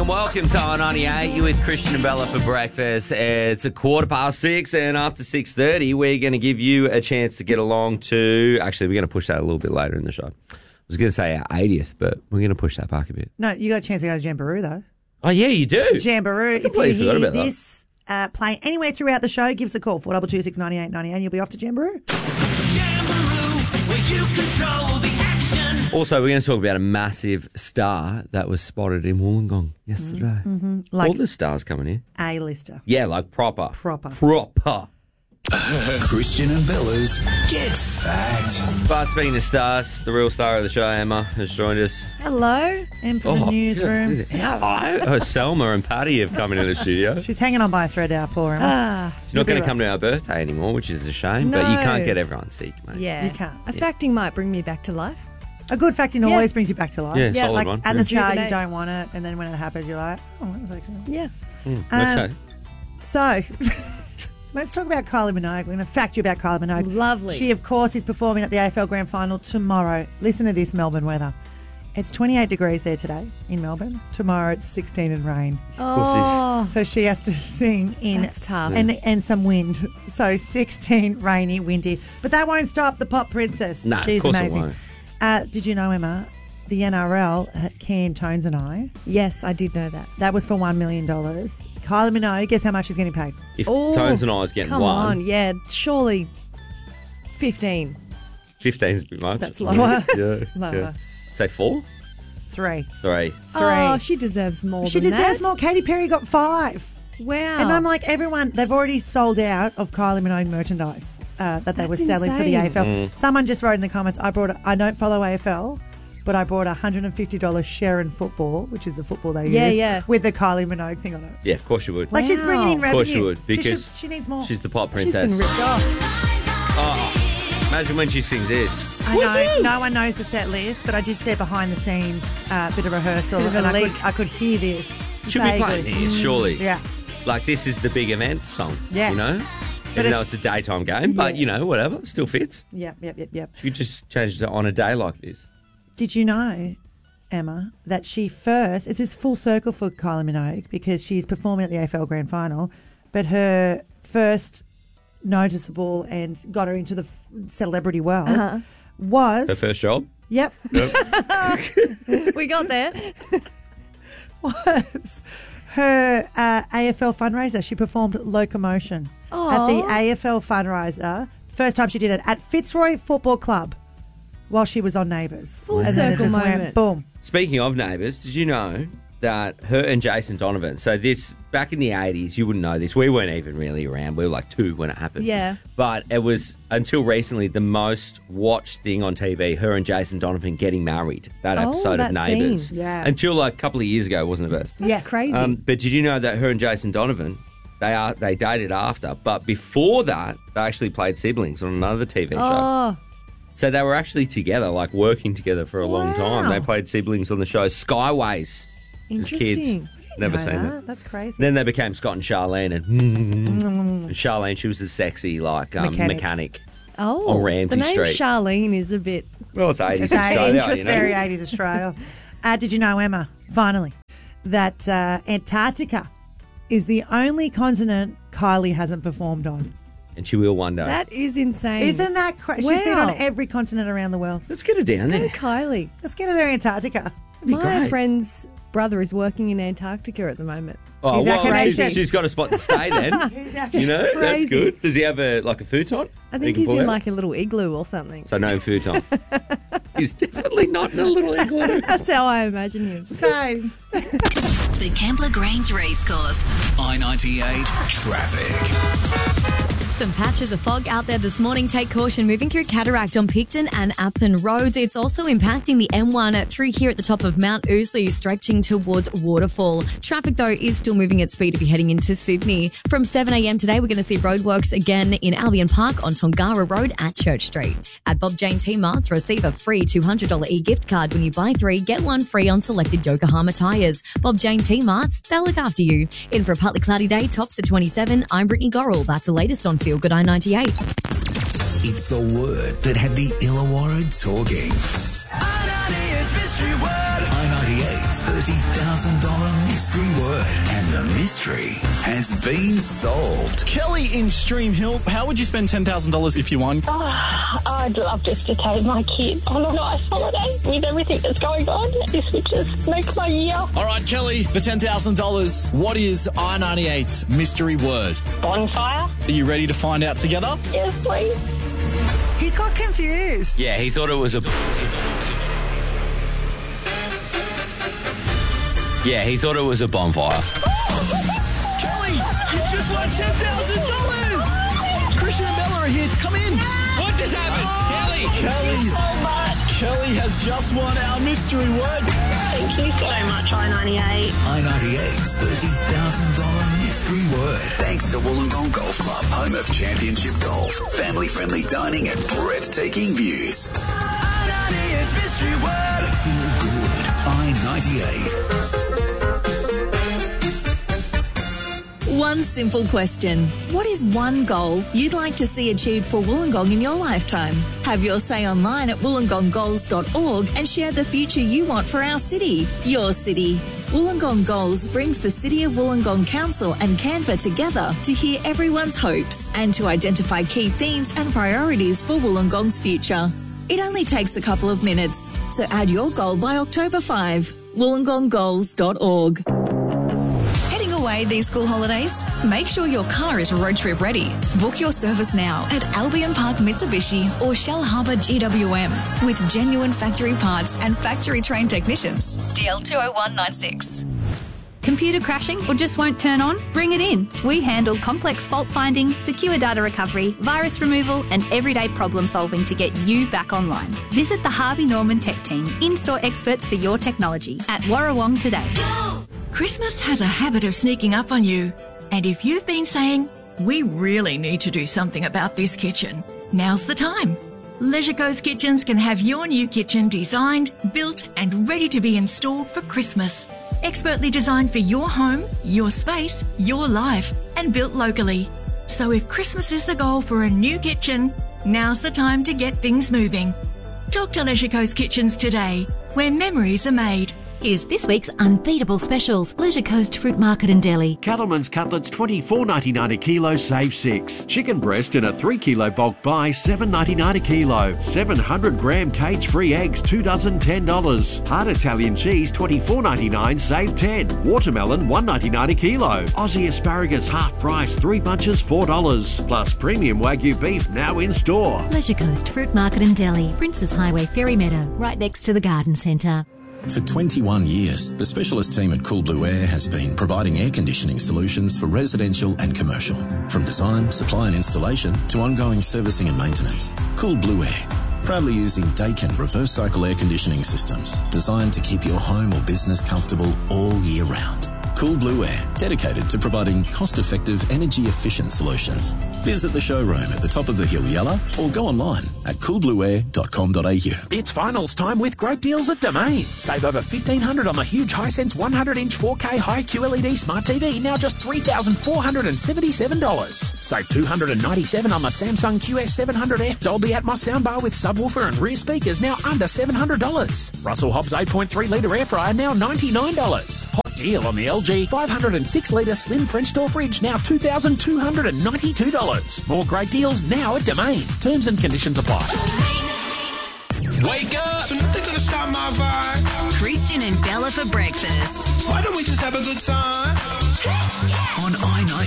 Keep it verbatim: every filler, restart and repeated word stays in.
and welcome to I ninety-eight. You with Christian and Bella for breakfast. It's a quarter past six, and after six thirty, we're going to give you a chance to get along to... Actually, we're going to push that a little bit later in the show. I was going to say our eightieth, but we're going to push that back a bit. No, you got a chance to go to Jamboree, though. Oh, yeah, you do. Jamboree. If you forgot hear about that. this uh, playing anywhere throughout the show, give us a call, four two two six, nine eight nine eight, and you'll be off to Jamboree. Jamboree, where you control the action. Also, we're going to talk about a massive star that was spotted in Wollongong yesterday. Mm-hmm. Like All the stars coming in. A-lister. Yeah, like proper. Proper. Proper. Christian and Bella's Get Fact. But speaking of stars, the real star of the show, Emma, has joined us. Hello. And from the newsroom. Hello. Oh, Selma and Patty have come into the studio. She's hanging on by a thread, our poor Emma. Ah, She's not going to come to our birthday anymore, which is a shame, but you can't get everyone sick, mate. yeah. You can't. A facting might bring me back to life. A good facting Yeah. always brings you back to life. Yeah, Yeah, solid Like one. at yeah. the start, you Rejuvenate. don't want it, and then when it happens, you're like, oh, that was okay. Yeah. Mm, Um, okay. So, let's talk about Kylie Minogue. We're going to fact you about Kylie Minogue. Lovely. She, of course, is performing at the A F L Grand Final tomorrow. Listen to this Melbourne weather. It's twenty-eight degrees there today in Melbourne. Tomorrow it's sixteen and rain. Oh, So she has to sing in That's tough. and and some wind. So sixteen, rainy, windy. But that won't stop the pop princess. No, of She's course it amazing. won't. Uh, did you know, Emma, the N R L had canned Tones and I? yes, I did know that. That was for one million dollars. Kylie Minogue, guess how much she's getting paid? If Oh, Tones and I was getting Come one, on, yeah, surely fifteen. fifteen's a bit much. That's lower. yeah, Lower. yeah. Say four? Three. Three. Three. Oh, she deserves more She than deserves that. more. Katy Perry got five. Wow. And I'm like, everyone, they've already sold out of Kylie Minogue merchandise uh, that they That's were selling for the insane. A F L. Mm. Someone just wrote in the comments, I brought, a, I don't follow A F L, but I brought a one hundred fifty dollars Sharon football, which is the football they Yeah, use, yeah. with the Kylie Minogue thing on it. Yeah, of course you would. Like, she's Wow. bringing in Of revenue. course you would, She because should- she, needs more. She's the pop She's princess. been ripped off. Oh, imagine when she sings this. I know, no one knows the set list, but I did see behind the scenes a uh, bit of rehearsal, Bit of a and I could, leak. I could hear this. Should be vaguely. playing here, surely. Yeah. Like, this is the big event song. Yeah. You know? But Even though it's- it's a daytime game, but, Yeah. you know, whatever. Still fits. Yep, yep, yep, yep. You could just change it on a day like this. Did you know, Emma, that she first, it's this full circle for Kylie Minogue because she's performing at the A F L Grand Final, but her first noticeable and got her into the f- celebrity world Uh-huh. was... Her first job? Yep. We got there. was her uh, A F L fundraiser. She performed Locomotion at the Aw. A F L fundraiser. First time she did it at Fitzroy Football Club while she was on Neighbours. Full and then it circle just went moment. boom. Speaking of Neighbours, did you know that her and Jason Donovan, so this, back in the eighties, you wouldn't know this, we weren't even really around, we were like two when it happened. Yeah. But it was, until recently, the most watched thing on T V, her and Jason Donovan getting married, that Oh, episode of that Neighbours. scene. Yeah. Until like a couple of years ago, wasn't it, Bess? That's Yes. crazy. Um, but did you know that her and Jason Donovan, they are they dated after, but before that, they actually played siblings on another T V show. oh, So they were actually together, like working together for a long Wow. time. They played siblings on the show Skyways as kids. interesting. Never Know seen that. it. That's crazy. Then they became Scott and Charlene, and, and Charlene, she was the sexy like um, Mechanic. mechanic. Oh, On Ramsay the name Street. Charlene is a bit. Well, it's eighties It's a- Australia, you interest know. area eighties Australia. uh, did you know, Emma, finally, that uh, Antarctica is the only continent Kylie hasn't performed on? And she will one day. That is insane. Isn't that crazy? She's been on Wow. every continent around the world. Let's get her down Go there. Kylie. Let's get her to Antarctica. be My great. friend's brother is working in Antarctica at the moment. Oh, He's our well, she's, Canadian. she's got a spot to stay then. You know, that's Crazy. good. Does he have a like a futon? I he think can he's pull in out? like a little igloo or something. So no futon. He's definitely not in a little igloo. That's how I imagine him. Same. The Kembla Grange Racecourse. I ninety-eight Traffic. Some patches of fog out there this morning. Take caution moving through Cataract on Picton and Appin roads. It's also impacting the M one through here at the top of Mount Ousley, stretching towards Waterfall. Traffic, though, is still moving at speed if you're heading into Sydney. From seven a.m. today, we're going to see roadworks again in Albion Park on Tongara Road at Church Street. At Bob Jane T-Marts, receive a free two hundred dollars e-gift card when you buy three, get one free on selected Yokohama tyres. Bob Jane T-Marts, they'll look after you. In for a partly cloudy day, tops at twenty-seven. I'm Brittany Gorrell. That's the latest on Feel Good I ninety-eight. It's the word that had the Illawarra talking. I ninety-eight's Mystery Word. I ninety-eight eight's thirty thousand dollars mystery word. And the mystery has been solved. Kelly in Stream Hill, how would you spend ten thousand dollars if you won? Oh, I'd love just to take my kid on a nice holiday with everything that's going on. This would just make my year. All right, Kelly, for ten thousand dollars, what is I ninety-eight's mystery word? Bonfire? Are you ready to find out together? Yes, please. He got confused. Yeah, he thought it was a... Yeah, he thought it was a bonfire. Kelly, you just won ten thousand dollars! Christian and Bella are here. Come in. What just happened? Kelly! Kelly, So much. Kelly has just won our mystery word. Thank you so much, I ninety-eight. I ninety-eight's thirty thousand dollars mystery word. Thanks to Wollongong Golf Club, home of championship golf, family-friendly dining and breathtaking views. I ninety-eight's mystery word. Feel good. I ninety-eight. One simple question. What is one goal you'd like to see achieved for Wollongong in your lifetime? Have your say online at wollongong goals dot org and share the future you want for our city, your city. Wollongong Goals brings the City of Wollongong Council and Canva together to hear everyone's hopes and to identify key themes and priorities for Wollongong's future. It only takes a couple of minutes, so add your goal by October fifth. wollongong goals dot org. Away these school holidays? Make sure your car is road trip ready. Book your service now at Albion Park Mitsubishi or Shell Harbour G W M with genuine factory parts and factory trained technicians. D L two oh one nine six. Computer crashing or just won't turn on? Bring it in. We handle complex fault finding, secure data recovery, virus removal and everyday problem solving to get you back online. Visit the Harvey Norman Tech Team, in-store experts for your technology at Warrawong today. Christmas has a habit of sneaking up on you. And if you've been saying, we really need to do something about this kitchen, now's the time. Leisure Coast Kitchens can have your new kitchen designed, built and ready to be installed for Christmas. Expertly designed for your home, your space, your life and built locally. So if Christmas is the goal for a new kitchen, now's the time to get things moving. Talk to Leisure Coast Kitchens today, where memories are made. Here's this week's unbeatable specials. Leisure Coast Fruit Market in Delhi. Cattleman's cutlets twenty-four ninety-nine a kilo, save six. Chicken breast in a three kilo bulk buy, seven ninety-nine a kilo. seven hundred gram cage-free eggs, two dozen, ten dollars. Hard Italian cheese, twenty-four ninety-nine, save ten. Watermelon, one ninety-nine a kilo. Aussie asparagus, half price, three bunches, four dollars. Plus premium Wagyu beef now in store. Leisure Coast Fruit Market in Delhi. Princes Highway Ferry Meadow, right next to the Garden Centre. For twenty-one years, the specialist team at Cool Blue Air has been providing air conditioning solutions for residential and commercial. From design, supply and installation to ongoing servicing and maintenance. Cool Blue Air, proudly using Daikin reverse cycle air conditioning systems designed to keep your home or business comfortable all year round. Cool Blue Air, dedicated to providing cost-effective, energy-efficient solutions. Visit the showroom at the top of the hill, Yella, or go online at cool blue air dot com dot a u. It's finals time with great deals at Domain. Save over fifteen hundred dollars on the huge Hisense one hundred inch four K high Q L E D smart T V, now just three thousand four hundred seventy-seven dollars. Save two hundred ninety-seven dollars on the Samsung Q S seven hundred F Dolby Atmos soundbar with subwoofer and rear speakers, now under seven hundred dollars. Russell Hobbs eight point three litre air fryer, now ninety-nine dollars. Hot deal on the L G five hundred six litre slim French door fridge, now two thousand two hundred ninety-two dollars. More great deals now at Domain. Terms and conditions apply. Wake up! So nothing gonna stop my vibe. Christian and Bella for breakfast. Why don't we just have a good time? On I ninety.